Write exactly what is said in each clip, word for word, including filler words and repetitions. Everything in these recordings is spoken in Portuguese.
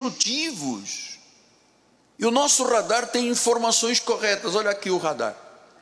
destrutivos. E o nosso radar tem informações corretas. Olha aqui o radar.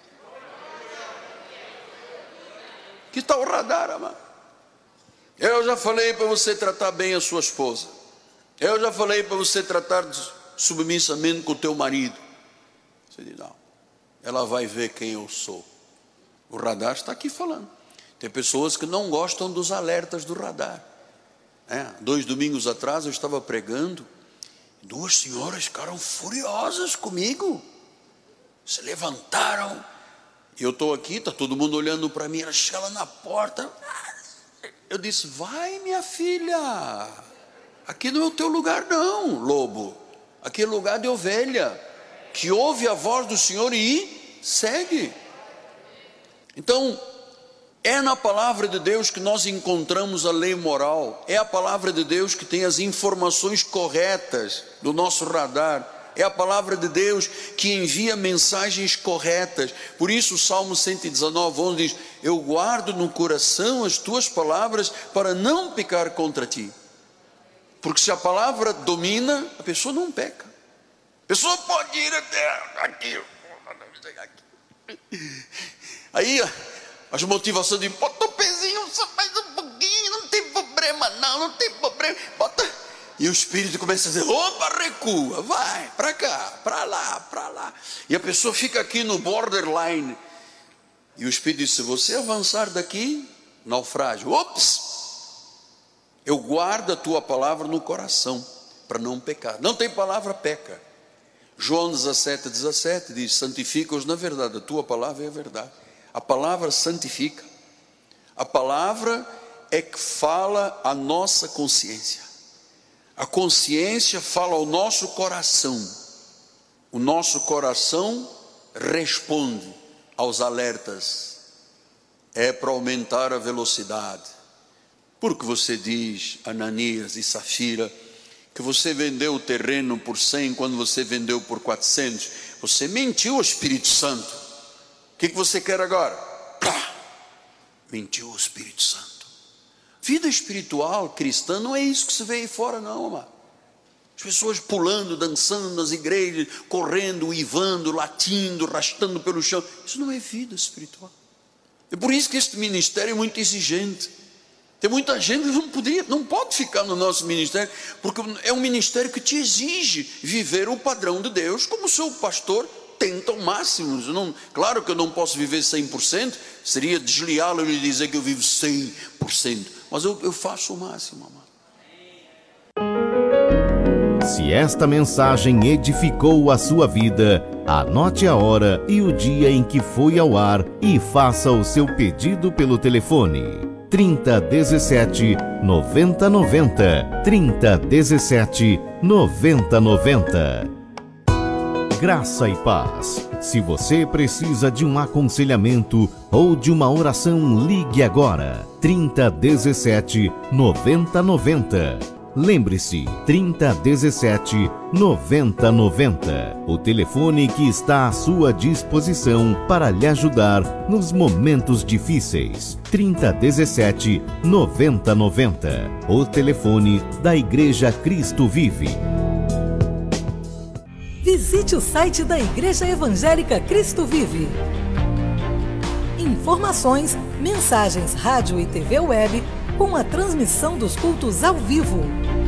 Que tal o radar, amado? Eu já falei para você tratar bem a sua esposa. Eu já falei para você tratar submissamente com o teu marido. Você diz, não, ela vai ver quem eu sou. O radar está aqui falando. Tem pessoas que não gostam dos alertas do radar. É, dois domingos atrás eu estava pregando, duas senhoras ficaram furiosas comigo, se levantaram, e eu estou aqui, está todo mundo olhando para mim, ela chega lá na porta, eu disse, vai minha filha, aqui não é o teu lugar não, lobo, aqui é lugar de ovelha, que ouve a voz do Senhor e segue. Então, é na palavra de Deus que nós encontramos a lei moral, é a palavra de Deus que tem as informações corretas do nosso radar, é a palavra de Deus que envia mensagens corretas. Por isso o Salmo cento e dezenove, onze diz, eu guardo no coração as tuas palavras para não pecar contra ti. Porque se a palavra domina, a pessoa não peca. A pessoa pode ir até aqui, aí as motivações de bota o pezinho só mais um pouquinho, não tem problema não, não tem problema, bota. E o Espírito começa a dizer, opa, recua, vai, para cá, para lá, para lá. E a pessoa fica aqui no borderline. E o Espírito diz, se você avançar daqui, naufrágio, ops, eu guardo a tua palavra no coração, para não pecar. Não tem palavra, peca. João dezessete, dezessete diz, santifica-os na verdade, a tua palavra é a verdade. A palavra santifica. A palavra é que fala a nossa consciência. A consciência fala ao nosso coração. O nosso coração responde aos alertas. É para aumentar a velocidade. Porque você diz, Ananias e Safira, que você vendeu o terreno por cem quando você vendeu por quatrocentos. Você mentiu ao Espírito Santo. O que, que você quer agora? Pá! Mentiu o Espírito Santo. Vida espiritual cristã não é isso que se vê aí fora não, amado. As pessoas pulando, dançando nas igrejas, correndo, uivando, latindo, arrastando pelo chão. Isso não é vida espiritual. É por isso que este ministério é muito exigente. Tem muita gente que não poderia, não pode ficar no nosso ministério, porque é um ministério que te exige viver o padrão de Deus, como o seu pastor tenta ao máximo. Não, claro que eu não posso viver cem por cento, seria desleal eu lhe dizer que eu vivo cem por cento, mas eu, eu faço o máximo, amado. Se esta mensagem edificou a sua vida, anote a hora e o dia em que foi ao ar e faça o seu pedido pelo telefone trinta, dezessete, noventa, noventa, trinta, dezessete, noventa, noventa. Graça e paz. Se você precisa de um aconselhamento ou de uma oração, ligue agora. trinta, dezessete, noventa, noventa. Lembre-se, trinta, dezessete, noventa, noventa. O telefone que está à sua disposição para lhe ajudar nos momentos difíceis. trinta, dezessete, noventa, noventa. O telefone da Igreja Cristo Vive. Visite o site da Igreja Evangélica Cristo Vive. Informações, mensagens, rádio e T V web com a transmissão dos cultos ao vivo.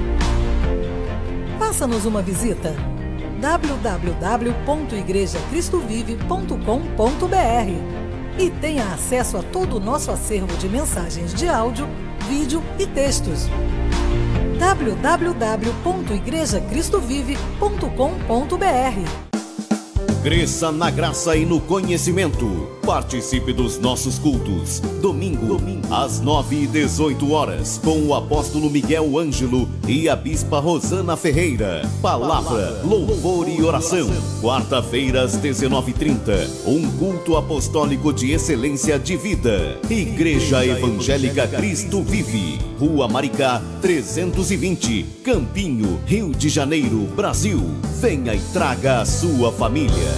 Faça-nos uma visita. w w w ponto igreja cristo vive ponto com ponto b r e tenha acesso a todo o nosso acervo de mensagens de áudio, vídeo e textos. w w w ponto igreja cristo vive ponto com ponto b r. Cresça na graça e no conhecimento. Participe dos nossos cultos. Domingo, Domingo. às nove e dezoito horas, com o apóstolo Miguel Ângelo e a bispa Rosana Ferreira. Palavra, louvor e oração. Quarta-feira, às dezenove e trinta, um culto apostólico de excelência de vida. Igreja Evangélica Cristo Vive. Rua Maricá, trezentos e vinte, Campinho, Rio de Janeiro, Brasil. Venha e traga a sua família.